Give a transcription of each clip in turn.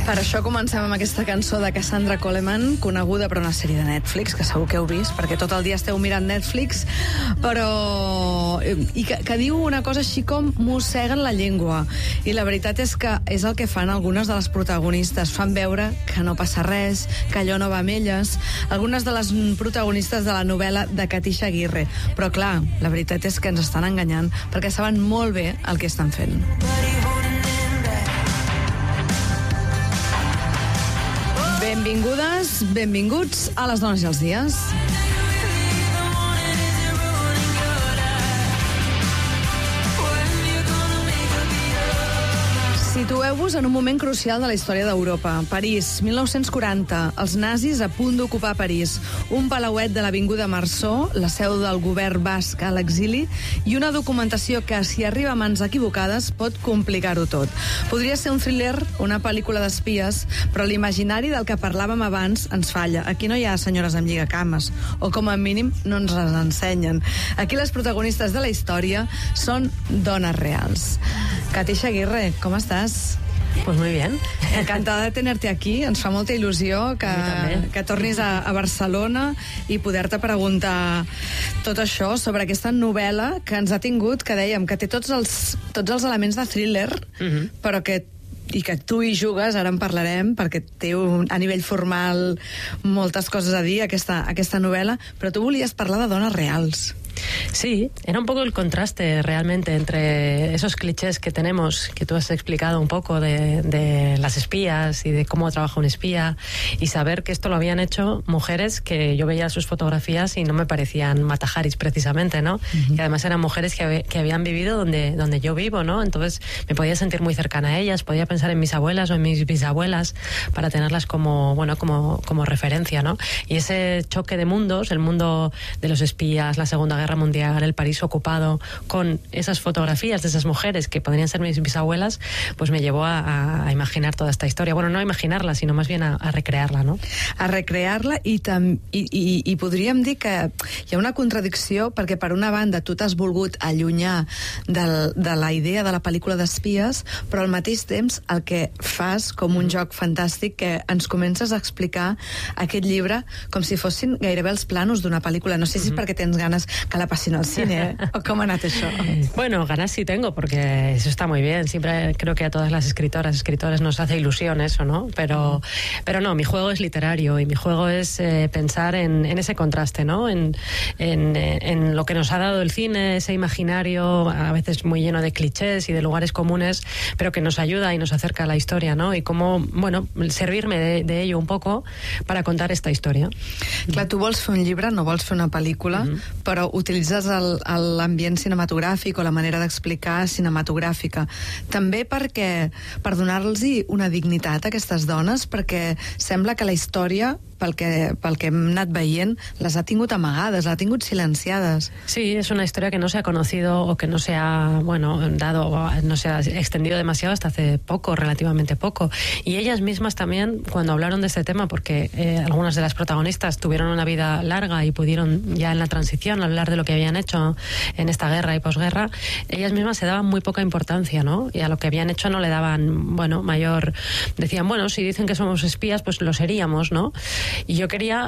Per això comencem amb aquesta cançó de Cassandra Coleman, coneguda per una sèrie de Netflix, que segur que heu vist, perquè tot el dia esteu mirant Netflix, però... i que diu una cosa així com mosseguen la llengua. I la veritat és que és el que fan algunes de les protagonistes. Fan veure que no passa res, que allò no va amb elles. Algunes de les protagonistes de la novel·la de Katisha Aguirre. Però clar, la veritat és que ens estan enganyant, perquè saben molt bé el que estan fent. Benvingudes, benvinguts a Les Dones i els Dies. Situeu-vos en un moment crucial de la història d'Europa. París, 1940. Els nazis a punt d'ocupar París. Un palauet de l'Avinguda Marceau, la seu del govern basc a l'exili, i una documentació que, si arriba a mans equivocades, pot complicar-ho tot. Podria ser un thriller, una pel·lícula d'espies, però l'imaginari del que parlàvem abans ens falla. Aquí no hi ha senyores amb lligacames, o com a mínim no ens les ensenyen. Aquí les protagonistes de la història són dones reals. Katisha Aguirre, com estàs? Pues muy bien. Encantada de tenerte aquí. Ens fa molta il·lusió que tornis a Barcelona i poder-te preguntar tot això sobre aquesta novel·la que ens ha tingut, que dèiem, que té tots els elements de thriller, però que tu hi jugues, ara en parlarem, perquè té a nivell formal moltes coses a dir, aquesta novel·la, però tu volies parlar de dones reals. Sí, era un poco el contraste realmente entre esos clichés que tenemos, que tú has explicado un poco de las espías y de cómo trabaja un espía, y saber que esto lo habían hecho mujeres que yo veía sus fotografías y no me parecían matajaris precisamente, ¿no? Y además eran mujeres que habían vivido donde yo vivo, ¿no? Entonces me podía sentir muy cercana a ellas, podía pensar en mis abuelas o en mis bisabuelas para tenerlas como referencia, ¿no? Y ese choque de mundos, el mundo de los espías, la Segunda Guerra Mundial, el París ocupado, con esas fotografías de esas mujeres que podrían ser mis bisabuelas, pues me llevó a imaginar toda esta historia. Bueno, no a imaginarla, sinó més bien a recrear-la, no? A recrear-la, i podríem dir que hi ha una contradicció, perquè per una banda tu t'has volgut allunyar de la idea de la pel·lícula d'espies, però al mateix temps el que fas com un joc fantàstic, que ens comences a explicar aquest llibre com si fossin gairebé els planos d'una pel·lícula. No sé si és perquè tens ganes que la pasin al cine, ¿o cómo ha anat això? Bueno, ganas sí tengo, porque eso está muy bien. Siempre creo que a todas las escritores nos hace ilusión eso, ¿no? Pero no, mi juego es literario, y mi juego es pensar en ese contraste, ¿no? En lo que nos ha dado el cine, ese imaginario a veces muy lleno de clichés y de lugares comunes, pero que nos ayuda y nos acerca a la historia, ¿no? Y cómo, bueno, servirme de ello un poco para contar esta historia. Clar, tu vols fer un llibre, no vols fer una pel·lícula, però utilitzes l'ambient cinematogràfic o la manera d'explicar cinematogràfica. També per donar-los una dignitat a aquestes dones, perquè sembla que la història, pel que hem anat veient, les ha tingut amagades, les ha tingut silenciades. Sí, es una historia que no se ha conocido o que no se ha, no se ha extendido demasiado hasta hace poco, relativamente poco. Y ellas mismas también, cuando hablaron de este tema, porque algunas de las protagonistas tuvieron una vida larga y pudieron ya en la transición hablar de lo que habían hecho en esta guerra y posguerra, ellas mismas se daban muy poca importancia, ¿no? Y a lo que habían hecho no le daban, mayor... Decían, si dicen que somos espías, pues lo seríamos, ¿no? Y yo quería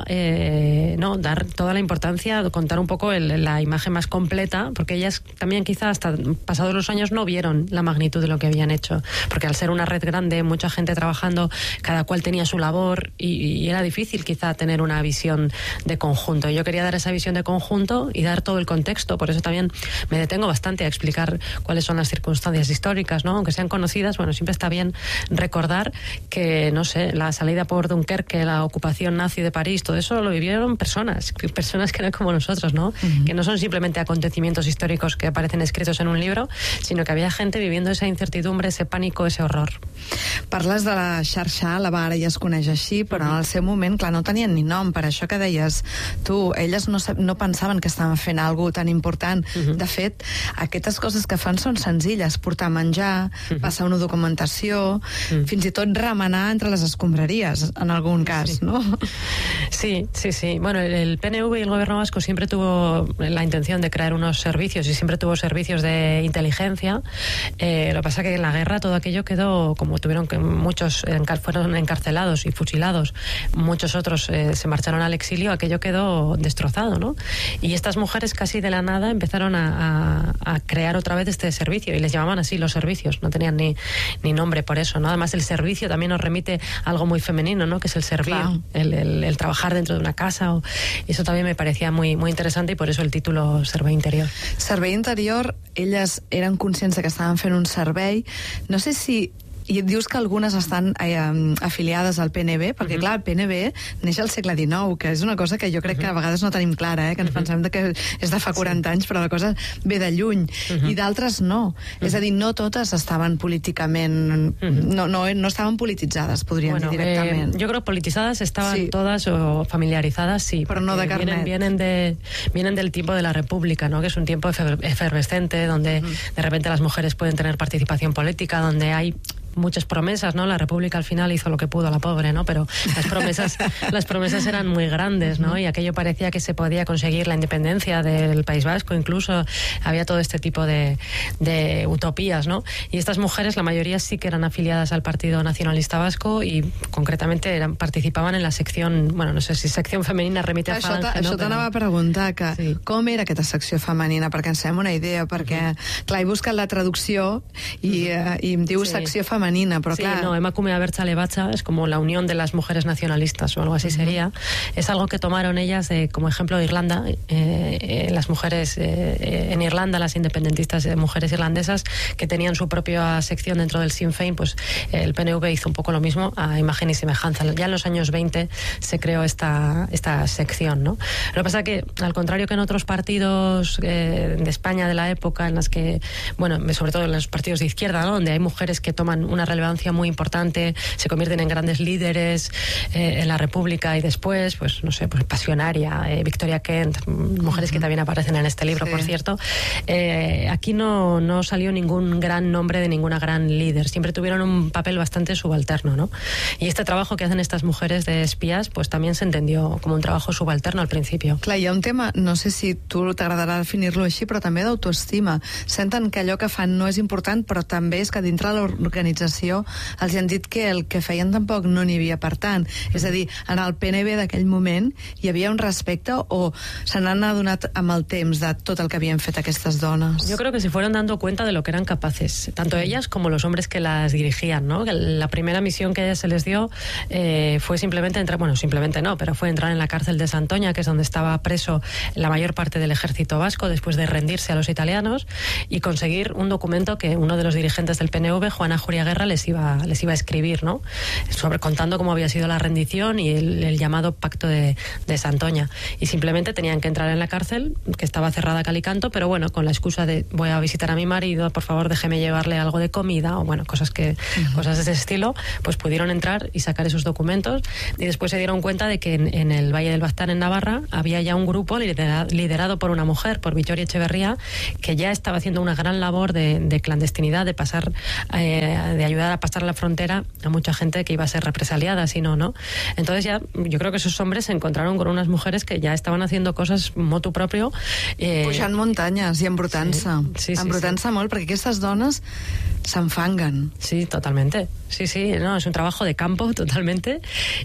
dar toda la importancia, contar un poco la imagen más completa, porque ellas también quizá hasta pasados los años no vieron la magnitud de lo que habían hecho, porque al ser una red grande, mucha gente trabajando, cada cual tenía su labor, y era difícil quizá tener una visión de conjunto. Yo quería dar esa visión de conjunto y dar todo el contexto, por eso también me detengo bastante a explicar cuáles son las circunstancias históricas, ¿no? Aunque sean conocidas, siempre está bien recordar que, la salida por Dunkerque, la ocupación nazi de París, todo eso lo vivieron personas que eran como nosotros, ¿no? Que no son simplemente acontecimientos históricos que aparecen escritos en un libro, sino que había gente viviendo esa incertidumbre, ese pánico, ese horror. Parles de la xarxa, la ara ja es coneix així, però en el seu moment, clar, no tenien ni nom, per això que deies tu, elles no pensaven que estaven fent alguna tan important. De fet, aquestes coses que fan són senzilles, portar menjar, passar una documentació, fins i tot remenar entre les escombraries, en algun cas, no? Sí. Bueno, el PNV y el gobierno vasco siempre tuvo la intención de crear unos servicios y siempre tuvo servicios de inteligencia. Lo que pasa es que en la guerra todo aquello quedó, como tuvieron que muchos fueron encarcelados y fusilados, muchos otros se marcharon al exilio, aquello quedó destrozado, ¿no? Y estas mujeres casi de la nada empezaron a crear otra vez este servicio y les llamaban así los servicios, no tenían ni nombre por eso, ¿no? Además el servicio también nos remite a algo muy femenino, ¿no? Que es el servir, claro. el trabajar dentro de una casa, y eso también me parecía muy, muy interesante, y por eso el título Servei Interior. Servei Interior, elles eren conscients que estaven fent un servei. No sé si... I dius que algunes estan afiliades al PNB, perquè, clar, el PNB neix al segle XIX, que és una cosa que jo crec que a vegades no tenim clara, que ens pensem que és de fa 40 anys, però la cosa ve de lluny. I d'altres no. És a dir, no totes estaven políticament... No estaven polititzades, podríem dir directament. Yo creo que politizadas estaban todas, o familiarizadas, sí. Pero no de carnet. Vienen del tiempo de la República, ¿no? Que es un tiempo efervescente, donde de repente las mujeres pueden tener participación política, donde hay muchas promesas, ¿no? La República al final hizo lo que pudo, la pobre, ¿no? Pero las promesas eran muy grandes, ¿no? Y aquello parecía que se podía conseguir la independencia del País Vasco, incluso había todo este tipo de utopías, ¿no? Y estas mujeres, la mayoría sí que eran afiliadas al Partido Nacionalista Vasco y concretamente participaban en la sección, bueno, no sé si sección femenina remite a Falange, Això t'anava a preguntar, que com era aquesta secció femenina, perquè ens fem una idea, perquè, clar, he buscat la traducció i em diu secció femenina, pero sí, claro. No, Emakume Abertzale Batza es como la unión de las mujeres nacionalistas o algo así sería. Es algo que tomaron ellas como ejemplo de Irlanda. Las mujeres en Irlanda, las independentistas mujeres irlandesas que tenían su propia sección dentro del Sinn Féin, pues el PNV hizo un poco lo mismo a imagen y semejanza. Ya en los años 20 se creó esta sección, ¿no? Lo que pasa que, al contrario que en otros partidos de España de la época, en las que, bueno, sobre todo en los partidos de izquierda, ¿no? Donde hay mujeres que toman una relevancia muy importante, se convierten en grandes líderes en la República, y después, pues no sé, pues Pasionaria, Victoria Kent, mujeres que también aparecen en este libro, por cierto. Aquí no salió ningún gran nombre de ninguna gran líder, siempre tuvieron un papel bastante subalterno, ¿no? Y este trabajo que hacen estas mujeres de espías, pues también se entendió como un trabajo subalterno al principio. Clar, hi ha un tema, no sé si tu t'agradarà definir-lo així, però també d'autoestima. Senten que allò que fan no és important, però també és que dintre de l'organització els han dit que el que feien tampoc no n'hi havia per tant. És a dir, en el PNB d'aquell moment hi havia un respecte, o se n'han adonat amb el temps de tot el que havien fet aquestes dones? Yo creo que se fueron dando cuenta de lo que eran capaces, tanto ellas como los hombres que las dirigían, ¿no? La primera misión que se les dio fue simplemente entrar, bueno, simplemente no, pero fue entrar en la cárcel de Santoña, que es donde estaba preso la mayor parte del ejército vasco después de rendirse a los italianos, y conseguir un documento que uno de los dirigentes del PNV, Juana Juriaguerra, les iba a escribir, ¿no? Contando cómo había sido la rendición y el llamado pacto de Santoña. Y simplemente tenían que entrar en la cárcel, que estaba cerrada a cal y canto, pero bueno, con la excusa de voy a visitar a mi marido, por favor déjeme llevarle algo de comida, o bueno, cosas de ese estilo, pues pudieron entrar y sacar esos documentos, y después se dieron cuenta de que en el Valle del Baztán, en Navarra, había ya un grupo liderado por una mujer, por Victoria Echeverría, que ya estaba haciendo una gran labor de clandestinidad, de pasar, de ayudar a pasar la frontera a mucha gente que iba a ser represaliada, si no, ¿no? Entonces ya, yo creo que esos hombres se encontraron con unas mujeres que ya estaban haciendo cosas motu propio. Pujant muntanyes i embrutant-se. Embrutant-se molt, perquè aquestes dones s'enfanguen. Sí, totalmente. Sí, no, es un trabajo de campo totalmente,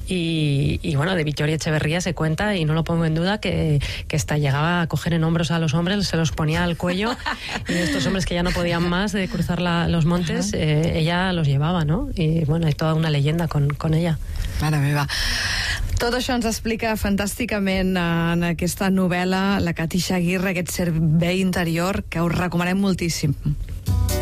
y bueno, de Victoria Echeverría se cuenta, y no lo pongo en duda, que hasta llegaba a coger en hombros a los hombres, se los ponía al cuello, y estos hombres que ya no podían más de cruzar los montes, ella los llevaba, ¿no? Y bueno, hay toda una leyenda con ella. Mare meva. Tot això ens explica fantàsticament en aquesta novel·la la Katisha Aguirre, aquest servei interior, que us recomanem moltíssim.